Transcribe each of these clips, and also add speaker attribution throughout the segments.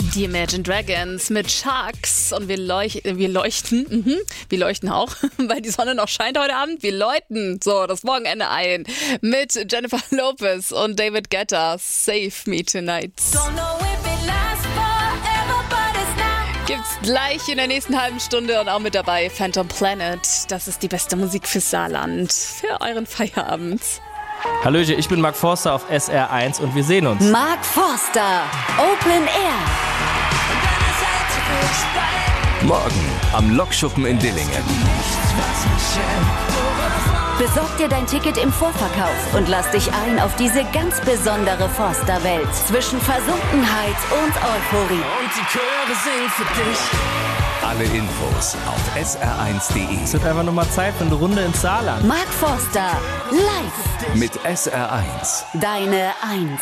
Speaker 1: Die Imagine Dragons mit Sharks und wir leuchten auch, weil die Sonne noch scheint heute Abend. Wir läuten so das Wochenende ein mit Jennifer Lopez und David Guetta. Save Me Tonight. Gibt's gleich in der nächsten halben Stunde und auch mit dabei Phantom Planet. Das ist die beste Musik fürs Saarland, für euren Feierabend.
Speaker 2: Hallöchen, ich bin Mark Forster auf SR1 und wir sehen uns.
Speaker 3: Mark Forster, Open Air.
Speaker 4: Morgen am Lokschuppen in Dillingen.
Speaker 3: Besorg dir dein Ticket im Vorverkauf und lass dich ein auf diese ganz besondere Forster-Welt zwischen Versunkenheit und Euphorie.
Speaker 4: Und die Chöre singen für dich. Alle Infos auf sr1.de.
Speaker 2: Es wird einfach nur mal Zeit für eine Runde ins Saarland.
Speaker 3: Mark Forster, live.
Speaker 4: Mit SR1.
Speaker 3: Deine 1.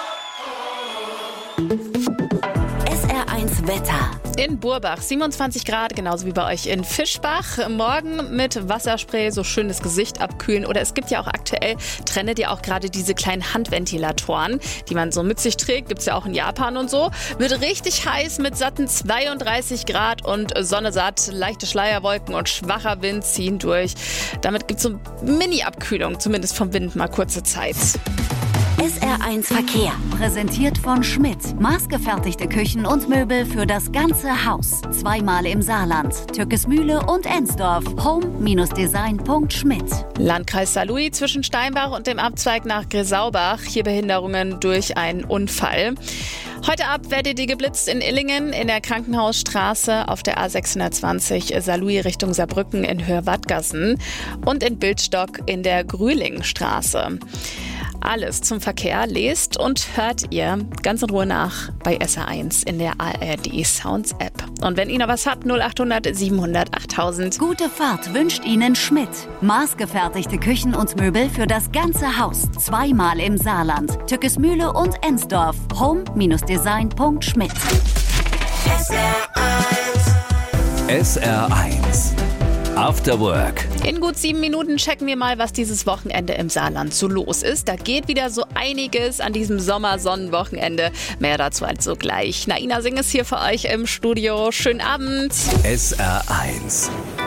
Speaker 3: SR1 Wetter.
Speaker 1: In Burbach 27 Grad, genauso wie bei euch in Fischbach. Morgen mit Wasserspray so schön das Gesicht abkühlen. Oder es gibt ja auch aktuell, trendet ja auch gerade diese kleinen Handventilatoren, die man so mit sich trägt. Gibt's ja auch in Japan und so. Wird richtig heiß mit satten 32 Grad und Sonne satt. Leichte Schleierwolken und schwacher Wind ziehen durch. Damit gibt's so eine Mini-Abkühlung, zumindest vom Wind mal kurze Zeit.
Speaker 3: SR1 Verkehr, präsentiert von Schmidt. Maßgefertigte Küchen und Möbel für das ganze Haus. Zweimal im Saarland, Türkesmühle und Ensdorf. home-design.schmidt.
Speaker 1: Landkreis Saarlouis zwischen Steinbach und dem Abzweig nach Gresaubach. Hier Behinderungen durch einen Unfall. Heute Abend werdet ihr geblitzt in Illingen, in der Krankenhausstraße, auf der A620 Saarlouis Richtung Saarbrücken in Höhe-Wadgassen und in Bildstock in der Grühlingstraße. Alles zum Verkehr lest und hört ihr ganz in Ruhe nach bei SR1 in der ARD Sounds App. Und wenn ihr noch was habt, 0800 700 8000.
Speaker 3: Gute Fahrt wünscht Ihnen Schmidt. Maßgefertigte Küchen und Möbel für das ganze Haus. Zweimal im Saarland, Türkesmühle und Ensdorf. home-design.schmidt.
Speaker 4: SR1. After Work.
Speaker 1: In gut 7 Minuten checken wir mal, was dieses Wochenende im Saarland so los ist. Da geht wieder so einiges an diesem Sommersonnenwochenende. Mehr dazu also gleich. Naina Singh ist hier für euch im Studio. Schönen Abend.
Speaker 4: SR1.